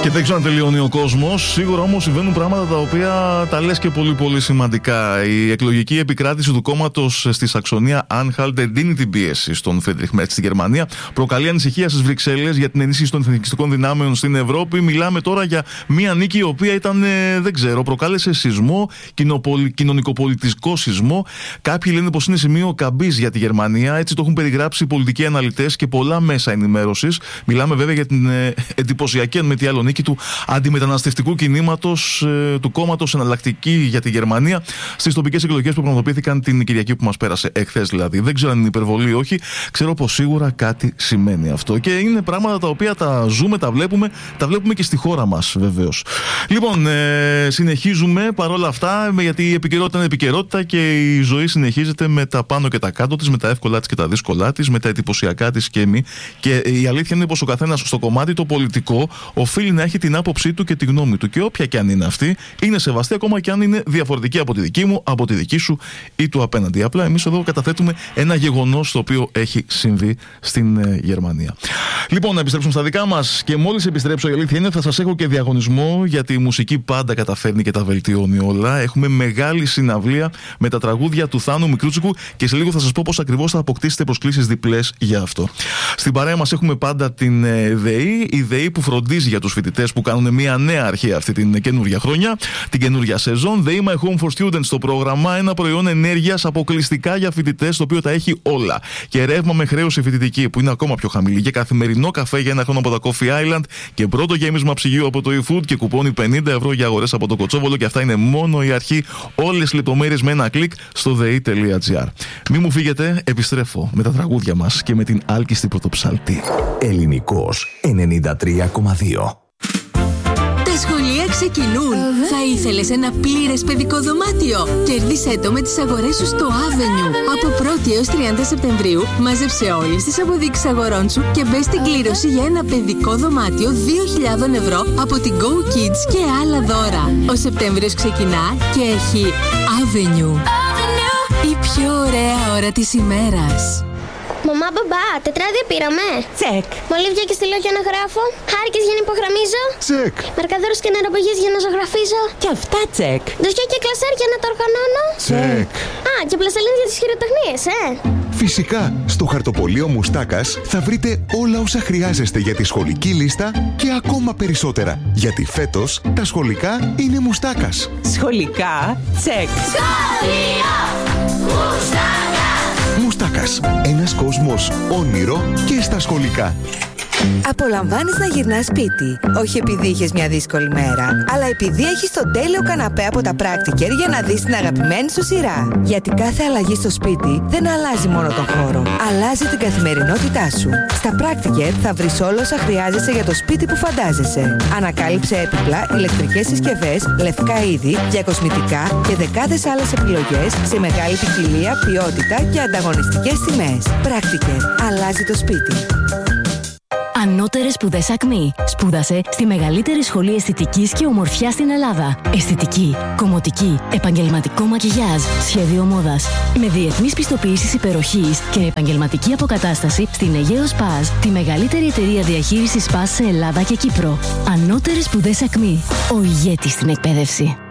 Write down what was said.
Και δεν ξέρω αν τελειώνει ο κόσμος. Σίγουρα όμως συμβαίνουν πράγματα τα οποία τα λες και πολύ πολύ σημαντικά. Η εκλογική επικράτηση του κόμματος στη Σαξονία Άνχαλτ εντείνει την πίεση στον Φρίντριχ Μέρτς στη Γερμανία. Προκαλεί ανησυχία στις Βρυξέλλες για την ενίσχυση των εθνικιστικών δυνάμεων στην Ευρώπη. Μιλάμε τώρα για μία νίκη η οποία ήταν, δεν ξέρω, προκάλεσε σεισμό, κοινωνικοπολιτικό σεισμό. Κάποιοι λένε πως είναι σημείο καμπής για τη Γερμανία. Έτσι το έχουν περιγράψει οι πολιτικοί αναλυτές και πολλά μέσα ενημέρωσης. Μιλάμε βέβαια για την εντυπωσιακή, αν με τι άλλο, νίκη του αντιμεταναστευτικού κινήματος του κόμματος Εναλλακτική για τη Γερμανία στις τοπικές εκλογές που πραγματοποιήθηκαν την Κυριακή που μας πέρασε, εχθές δηλαδή. Δεν ξέρω αν είναι υπερβολή ή όχι. Ξέρω πως σίγουρα κάτι σημαίνει αυτό. Και είναι πράγματα τα οποία τα ζούμε, τα βλέπουμε και στη χώρα μας βεβαίως. Λοιπόν, συνεχίζουμε παρόλα αυτά, γιατί η επικαιρότητα είναι επικαιρότητα και η ζωή συνεχίζεται με τα πάνω και τα κάτω της, με τα εύκολα της και τα δύσκολά της, με τα εντυπωσιακά της και μη. Και η αλήθεια είναι πως ο καθένας στο κομμάτι το πολιτικό οφείλει να έχει την άποψή του και τη γνώμη του. Και όποια και αν είναι αυτή, είναι σεβαστή ακόμα και αν είναι διαφορετική από τη δική μου, από τη δική σου ή του απέναντι. Απλά εμείς εδώ καταθέτουμε ένα γεγονός το οποίο έχει συμβεί στην Γερμανία. Λοιπόν, να επιστρέψουμε στα δικά μας. Και μόλις επιστρέψω, η αλήθεια είναι, θα σας έχω και διαγωνισμό, γιατί η μουσική πάντα καταφέρνει και τα βελτιώνει όλα. Έχουμε μεγάλη συναυλία με τα τραγούδια του Θάνου Μικρούτσικου και σε λίγο θα σας πω πώς ακριβώς θα αποκτήσετε προσκλήσεις διπλές για αυτό. Στην παρέα μας έχουμε πάντα την ΔΕΗ, η ΔΕΗ που φροντίζει για τους φοιτητές που κάνουν μια νέα αρχή αυτή την καινούργια χρονιά, την καινούργια σεζόν. ΔΕΗ My Home for Students, το πρόγραμμα, ένα προϊόν ενέργειας αποκλειστικά για φοιτητές, το οποίο τα έχει όλα. Και ρεύμα με χρέωση φοιτητική που είναι ακόμα πιο χαμηλή. Και καθημερινό καφέ για ένα χρόνο από τα Coffee Island. Και πρώτο γέμισμα ψυγείου από το eFood. Και κουπόνι 50 ευρώ για αγορές από το Κοτσόβολο. Και αυτά είναι μόνο η αρχή. Όλες οι λεπτομέρειες με ένα κλικ στο dei.gr. Μη μου φύγετε, επιστρέφω με τα τραγούδια μας και με την άλκιστη πρωτοψάλτη. Ελληνικός 93,2. Τα σχολεία ξεκινούν. Θα ήθελες ένα πλήρες παιδικό δωμάτιο? Κέρδισέ το με τις αγορές σου στο Avenue. Από 1η έως 30 Σεπτεμβρίου μάζεψε όλες τις αποδείξεις αγορών σου και μπες στην κλήρωση για ένα παιδικό δωμάτιο 2.000 ευρώ από την Go Kids και άλλα δώρα. Ο Σεπτέμβριος ξεκινά και έχει Avenue. Η πιο ωραία ώρα της ημέρας. Μαμά, μπαμπά, τετράδια πήραμε. Τσεκ. Μολύβια και στυλό για να γράφω. Χάρηκες για να υπογραμμίζω. Τσεκ. Μαρκαδόρους και νεροπαγίες για να ζωγραφίζω. Και αυτά τσεκ. Ντοσιά και κλασέρ για να τα οργανώνω. Τσεκ. Α, και πλαστελίν για τις χειροτεχνίες, Φυσικά, στο χαρτοπολείο Μουστάκας θα βρείτε όλα όσα χρειάζεστε για τη σχολική λίστα και ακόμα περισσότερα. Γιατί φέτος τα σχολικά είναι Μουστάκας. Σχολικά τσεκ. Σχολείο Μουστάκα. Μουστάκας. Ένας κόσμος όνειρο και στα σχολικά. Απολαμβάνεις να γυρνάς σπίτι. Όχι επειδή είχες μια δύσκολη μέρα, αλλά επειδή έχεις τον τέλειο καναπέ από τα Practiker για να δεις την αγαπημένη σου σειρά. Γιατί κάθε αλλαγή στο σπίτι δεν αλλάζει μόνο τον χώρο, αλλάζει την καθημερινότητά σου. Στα Practiker θα βρεις όλα όσα χρειάζεσαι για το σπίτι που φαντάζεσαι. Ανακάλυψε έπιπλα, ηλεκτρικές συσκευές, λευκά είδη, διακοσμητικά και δεκάδες άλλες επιλογές σε μεγάλη ποικιλία, ποιότητα και ανταγωνιστικές τιμές. Practiker. Αλλάζει το σπίτι. Ανώτερες σπουδές ΑΚΜΗ. Σπούδασε στη μεγαλύτερη σχολή αισθητικής και ομορφιάς στην Ελλάδα. Αισθητική, κομμωτική, επαγγελματικό μακιγιάζ, σχέδιο μόδας. Με διεθνείς πιστοποιήσεις υπεροχής και επαγγελματική αποκατάσταση στην Αιγαίο Σπαζ, τη μεγαλύτερη εταιρεία διαχείρισης σπαζ σε Ελλάδα και Κύπρο. Ανώτερες σπουδές ΑΚΜΗ. Ο ηγέτης στην εκπαίδευση.